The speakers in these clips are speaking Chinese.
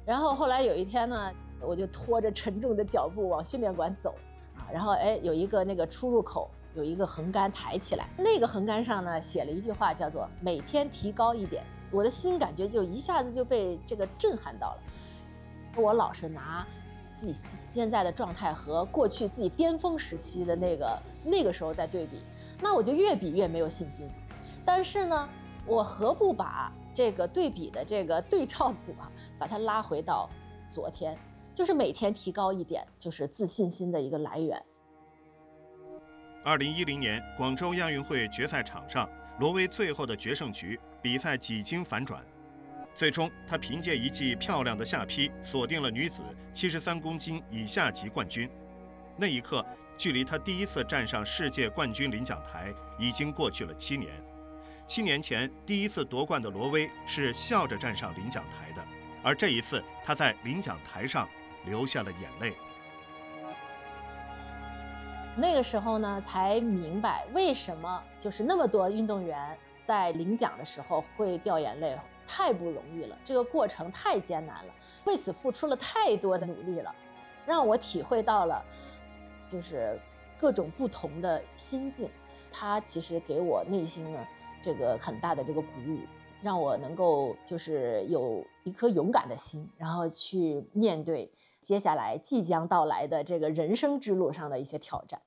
然后后来有一天呢，我就拖着沉重的脚步往训练馆走啊，然后有一个那个出入口有一个横杆抬起来，那个横杆上呢写了一句话，叫做每天提高一点。我的心感觉就一下子就被这个震撼到了。我老是拿自己现在的状态和过去自己巅峰时期的那个时候在对比，那我就越比越没有信心。但是呢，我何不把这个对比的这个对照组把它拉回到昨天，就是每天提高一点，就是自信心的一个来源。 2010年广州亚运会决赛场上，罗威最后的决胜局，比赛几经反转，最终她凭借一记漂亮的下劈，锁定了女子73公斤以下级冠军。那一刻，距离她第一次站上世界冠军领奖台已经过去了7年。7年前第一次夺冠的罗威是笑着站上领奖台的，而这一次她在领奖台上流下了眼泪。 那个时候呢，才明白为什么就是那么多运动员在领奖的时候会掉眼泪，太不容易了，这个过程太艰难了，为此付出了太多的努力了，让我体会到了就是各种不同的心境。它其实给我内心呢这个很大的这个鼓舞，让我能够就是有一颗勇敢的心，然后去面对接下来即将到来的这个人生之路上的一些挑战。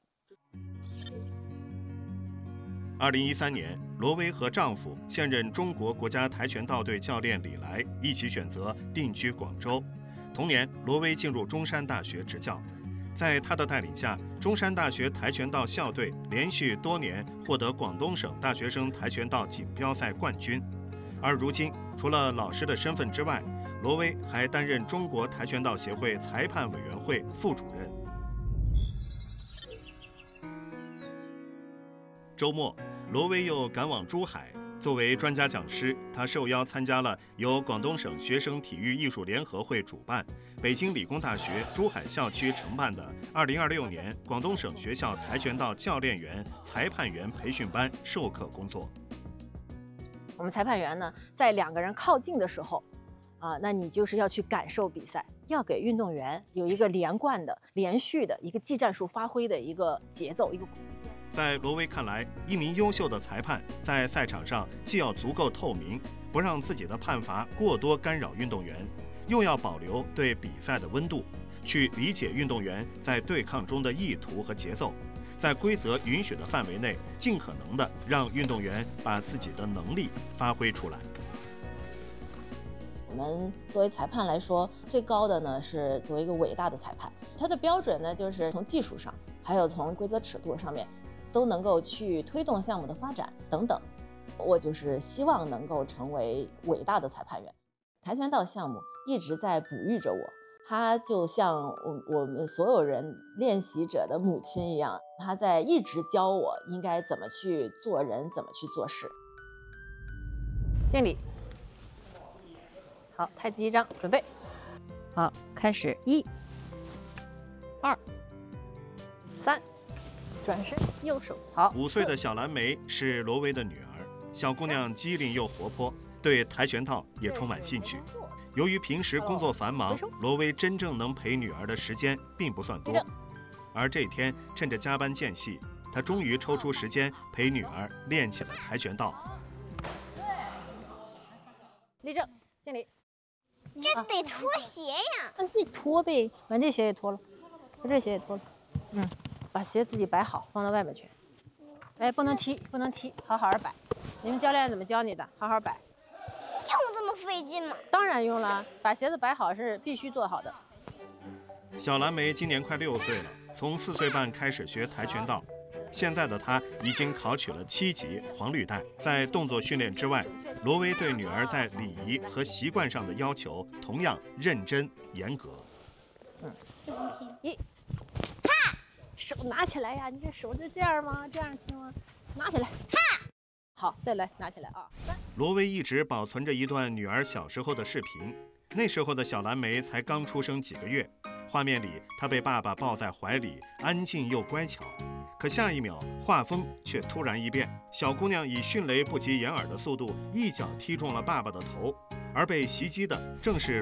2013年，罗威和丈夫现任中国国家跆拳道队教练李来一起选择定居广州。同年，罗威进入中山大学执教，在他的带领下，中山大学跆拳道校队连续多年获得广东省大学生跆拳道锦标赛冠军。而如今，除了老师的身份之外，罗威还担任中国跆拳道协会裁判委员会副主任。周末，罗威又赶往珠海，作为专家讲师，他受邀参加了由广东省学生体育艺术联合会主办、北京理工大学珠海校区承办的2026年广东省学校跆拳道教练员、裁判员培训班授课工作。 我们裁判员呢，在2个人靠近的时候，那你就是要去感受比赛，要给运动员有一个连贯的、连续的一个技战术发挥的一个节奏、一个空间。 在罗威看来，一名优秀的裁判在赛场上既要足够透明，不让自己的判罚过多干扰运动员，又要保留对比赛的温度，去理解运动员在对抗中的意图和节奏，在规则允许的范围内，尽可能的让运动员把自己的能力发挥出来。 我们作为裁判来说，最高的呢是作为一个伟大的裁判，它的标准呢就是从技术上，还有从规则尺度上面，都能够去推动项目的发展等等。我就是希望能够成为伟大的裁判员。跆拳道项目一直在哺育着我，它就像我们所有人练习者的母亲一样，它在一直教我应该怎么去做人，怎么去做事。敬礼。好，太极一张，准备。好，开始，1、2、3，转身，右手。好。 5岁的小蓝莓是罗威的女儿，小姑娘机灵又活泼，对跆拳道也充满兴趣。由于平时工作繁忙，罗威真正能陪女儿的时间并不算多。而这天趁着加班间隙，她终于抽出时间陪女儿练起了跆拳道。 立正，敬礼。 这得脱鞋呀！ 那你脱呗，把这鞋也脱了，把这鞋也脱了。把鞋自己摆好，放到外面去。哎，不能踢，不能踢，好好的摆。你们教练怎么教你的？好好摆。 用这么费劲吗？ 当然用了，把鞋子摆好是必须做好的。 小蓝莓今年快6岁了，从4岁半开始学跆拳道，现在的她已经考取了7级黄绿带。在动作训练之外，罗威对女儿在礼仪和习惯上的要求同样认真严格。 1，哈，手拿起来呀！你这手就这样吗？这样行吗？拿起来，哈，好，再来，拿起来啊。 罗威一直保存着一段女儿小时候的视频，那时候的小蓝莓才刚出生几个月，画面里她被爸爸抱在怀里，安静又乖巧。可下一秒，画风却突然一变，小姑娘以迅雷不及掩耳的速度一脚踢中了爸爸的头，而被袭击的正是